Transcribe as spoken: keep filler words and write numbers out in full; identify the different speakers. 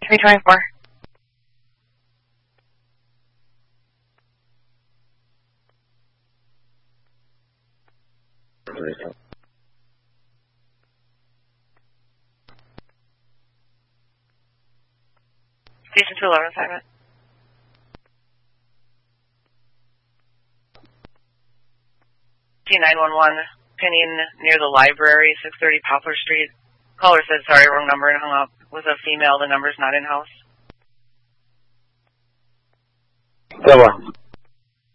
Speaker 1: three twenty-four. Station two eleven assignment. T nine one one, pinning near the library, six thirty Poplar Street. Caller said, sorry, wrong number, and hung up. Was a female, the number's not in-house.
Speaker 2: Good one.